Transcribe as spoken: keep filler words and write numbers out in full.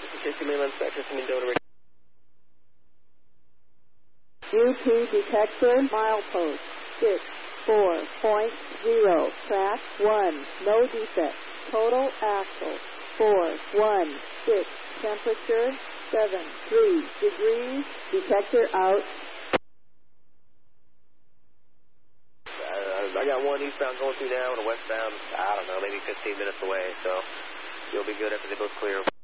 fifty mainland sector, sending Delta. U P detector, milepost six four point zero, track one, no defect, total axle four one six, temperature seven three degrees, detector out. Uh, I got one eastbound going through now and a westbound, I don't know, maybe fifteen minutes away, so you'll be good after they both clear.